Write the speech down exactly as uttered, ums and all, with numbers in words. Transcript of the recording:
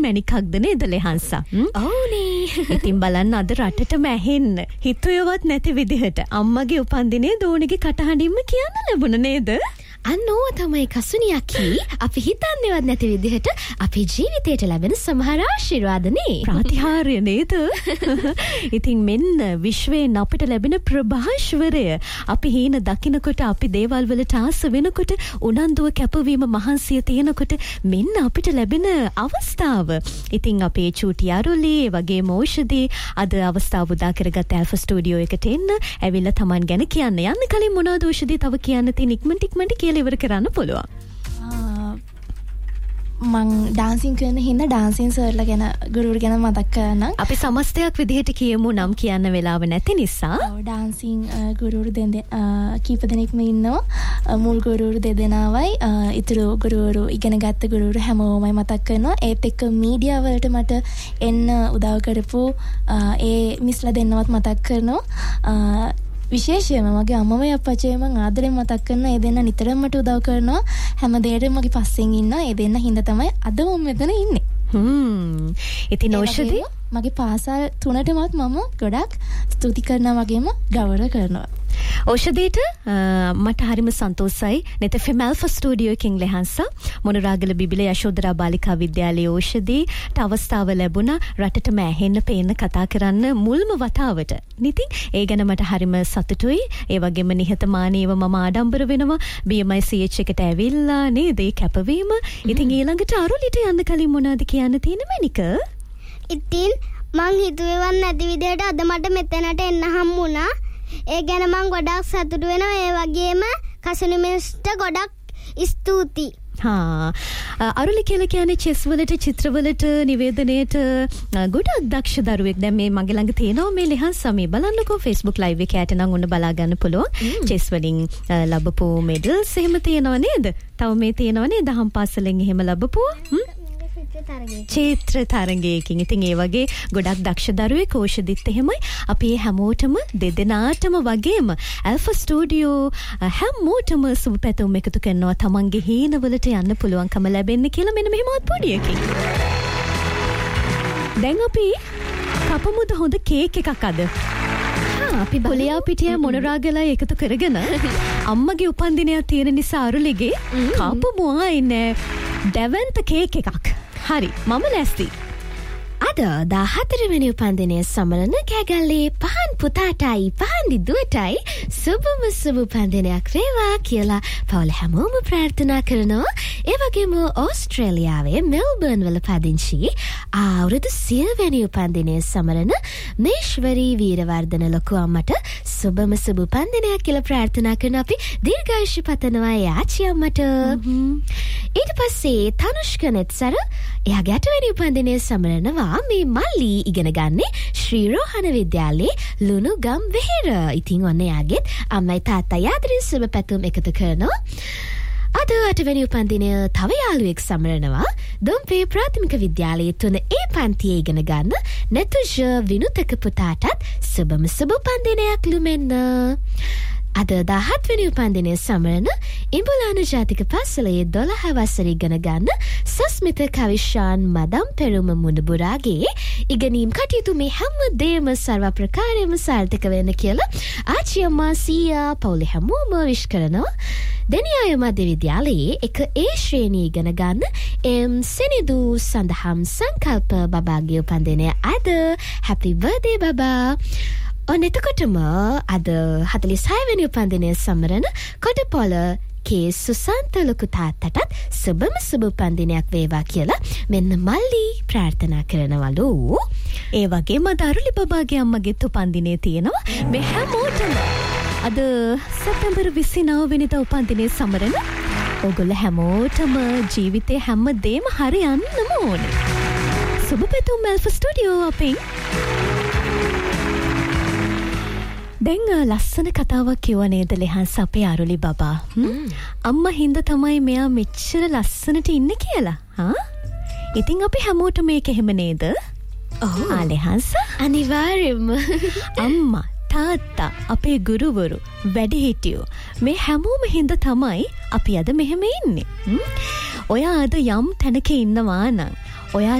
මැණිකක්ද නේද ලෙහන්සා? ඔව්නේ. ඉතින් බලන්න අද රටටම ඇහෙන්න හිතුවවත් නැති විදිහට අම්මගේ උපන්දිනේ දෝනිගේ කටහඬින්ම කියන්න ලැබුණ නේද? අන්න ඕව තමයි කසුනියකි අපි හිතන්නේවත් නැති විදිහට අපේ ජීවිතයට ලැබෙන සමහර ආශිර්වාදනේ. ප්‍රාතිහාර්ය නේද? ඉතින් මෙන්න විශ්වයෙන් අපිට ලැබෙන ප්‍රභාෂ්වරය අපි හීන දකින්නකොට අපි දේවල් වලට ආස වෙනකොට උනන්දුව කැපවීම මහන්සිය තියෙනකොට මෙන්න අපිට ලැබෙන අවස්ථාව. ඉතින් අපේ චූටි අරුලි ඒ වගේම ඖෂධි අද අවස්ථාව උදා කරගත් ඇල්ෆා ස්ටුඩියෝ එකට එන්න ඇවිල්ලා Taman ගැන කියන්න. යන්න කලින් මොනවද ඖෂධි තව කියන්න තියෙන ඉක්මනට ඉක්මනට කියලා ඉවර කරන්න පුළුවන්. මං ඩාන්සින් කරන හින්දා ඩාන්සින් සර්ලා ගැන ගුරුවරු ගැන මතක් කරන්න. අපි සමස්තයක් විදිහට කියමු නම් කියන්න වෙලාව නැති නිසා. ඔව් ඩාන්සින් ගුරුවරු දෙන්න කීප දෙනෙක්ම ඉන්නවා. මුල් ගුරුවරු දෙදෙනාවයි ඉතුරු ගුරුවරු ඉගෙන ගත්ත ගුරුවරු හැමෝමයි මතක් කරනවා. ඒත් එක්ක මීඩියා වලට මට එන්න උදව් කරපු ඒ මිස්ලා දෙන්නවත් මතක් කරනවා. විශේෂයෙන්ම මගේ අම්මමයි අප්පච්චියි මම ආදරෙන් මතක් කරන ඒ දෙන්න නිතරම මට උදව් කරනවා. හැම දෙයකටම මගේ පස්සෙන් ඉන්නවා. ඒ දෙන්න හින්දා තමයි අද මම මෙතන ඉන්නේ. හ්ම්. ඉතින් ඖෂධි මගේ පාසල් තුනටමත් මම ගොඩක් ස්තුති කරනවා වගේම ගෞරව කරනවා. ඖෂධීට මට හරිම සන්තෝෂයි නෙත එෆ් එම් ඇල්ෆා ස්ටුඩියෝ එකකින් ලෙහන්සා මොනරාගල බිබිලේ යශෝදරා බාලිකා විද්‍යාලයේ ඖෂධීට අවස්ථාව ලැබුණා රටටම ඇහෙන්න පේන්න කතා කරන්න මුල්ම වතාවට. ඉතින් ඒ ගැන මට හරිම සතුටුයි. ඒ වගේම නිහතමානීව මම ආඩම්බර වෙනවා බී එම් ආයි සී එච් එකට ඇවිල්ලා නේද ඒ කැපවීම. ඉතින් ඊළඟට අරුලිට යන්න කලින් මොනවද කියන්න තියෙන්නේ මැනික? ඉතින් මං හිතුවේවත් නැති විදිහට අද මට මෙතනට එන්න හම්බුණා. ඒ ගැන මං ගොඩක් සතුටු වෙනවා. ඒ වගේම කසුනි මිස්ට ගොඩක් ස්තුතියි. හා අරුලි කියලා කියන්නේ චෙස් වලට චිත්‍රවලට නිවේදනයේට ගොඩක් දක්ෂ දරුවෙක්. දැන් මේ මගේ ළඟ තියෙනවා මේ ලෙහන්සා මේ බලන්නකෝ Facebook live එකකට නම් ඔන්න බලා ගන්න පුළුවන්. චෙස් වලින් ලැබපු මෙඩල්ස් එහෙම තියෙනව නේද? තව මේ තියෙනව නේද? දහම් පාසලෙන් එහෙම ලැබපු චිත්‍ර තරගයකින්. ඉතින් ඒ වගේ ගොඩක් දක්ෂ දරුවෙක් ඖෂධිත් එහෙමයි. අපි හැමෝටම දෙදෙනාටම වගේම ඇල්ෆා ස්ටුඩියෝ හැමෝටම සුබ පැතුම් එකතු කරනවා තමන්ගේ හීනවලට යන්න පුළුවන්කම ලැබෙන්න කියලා මෙන්න මෙහෙමවත් පොඩියකින්. දැන් අපි කපමුද හොඳ කේක් එකක් අද. අපි බොලියා පිටිය මොනරාගලයි එකතු කරගෙන අම්මගේ උපන්දිනයක් තියෙන නිසා අරුලිගේ කපමු ආයිනේ දැවන්ත කේක් එකක්. හරි මම ලැස්ති. අද දාහතර වෙනි උපන්දිනය සමරන කැගල්ලේ පහන් පුතාටයි පහන් දිදුවටයි සුබම සුබ උපන්දිනයක් වේවා කියලා පවුල හැමෝම ප්‍රාර්ථනා කරනවා. ඒ වගේම ඕස්ට්‍රේලියාවේ මෙල්බර්න් වල පදිංචි අවුරුදු සිය වෙනි උපන්දිනය සමරන මේශ්වරී වීරවර්ධන ලොකු අම්මට සුබම සුබ උපන්දිනයක් කියලා ප්‍රාර්ථනා කරන අපි දීර්ඝායුෂ පතනවා යාචි අම්මට. ඊට පස්සේ තනුෂ්ක නෙත්සර එයාගේ අටවෙනි උපන්දිනය සමරනවා මේ මල්ලි ඉගෙන ගන්නේ ශ්‍රී රෝහණ විද්‍යාලයේ ලුණුගම් වෙහෙර. ඉතින් ඔන්න එයාගෙත් අම්මයි තාත්තයි ආදරෙන් සුබ පැතුම් එකතු කරනවා. අද අටවෙනි උපන්දිනය තව යාළුවෙක් සමරනවා දොම්පේ ප්‍රාථමික විද්‍යාලයේ තුන ඒ පන්තියේ ඉගෙන ගන්න නැතුෂ විනුතක පුතාටත් සුබම සුබ උපන්දිනයක් ලුමෙන්න. අද දහහත් වෙනි උපන්දිනය සමරන ඉඹුලාන ජාතික පාසලේ දොළහ වසර ඉගෙන ගන්න සස්මිත කවිශාන් මදම් පෙරුම මුණුබුරාගේ ඉගෙනීම් කටයුතු මේ හැම දෙයක්ම සර්ව ප්‍රකාරයෙන්ම සාර්ථක වෙන්න කියලා ආච්චි අම්මා සීයා පවුලේ හැමෝම විශ් කරනවා. දෙනියාය මධ්‍ය විද්‍යාලයේ එක ඒ ශ්‍රේණිය ඉගෙන ගන්න එම් සෙනිදු සඳහම් සංකල්ප බබාගේ උපන්දිනය අද. හැපි බර්ත්ඩේ බබා. ඔන්න එතකොටම අද හතළිස් හය වෙනි උපන්දිනය සමරන කොටපොළ කේ සුසන්ත ලොකු තාත්තටත් සුබම සුබ උපන්දිනයක් වේවා කියලා මෙන්න මල්ලි ප්‍රාර්ථනා කරනවලු. ඒ වගේම දරුලි බබාගේ අම්මගෙත් උපන්දිනය තියෙනවා. මේ හැමෝටම අද සැප්තැම්බර් විසිනව වෙනිදා උපන්දිනය සමරන ඔයගොල්ලෝ හැමෝටම ජීවිතේ හැම දෙම හරියන්නම ඕනේ. සුබ පැතුම් ඇල්ෆා ස්ටුඩියෝ අපෙන්. දැන් ලස්සන කතාවක් කිව්ව නේද ලෙහන්ස අපේ අරුලි බබා. අම්මා හින්දා තමයි මෙයා මෙච්චර ලස්සනට ඉන්නේ කියලා. හා? ඉතින් අපි හැමෝටම මේක එහෙම නේද? ඔව්. ආ ලෙහන්ස අනිවාර්යයෙන්ම අම්මා තාත්තා අපේ ගුරුවරු වැඩිහිටියෝ මේ හැමෝම හින්දා තමයි අපි අද මෙහෙම ඉන්නේ. ඔයා අද යම් තැනක ඉන්නවා නම් ඔයා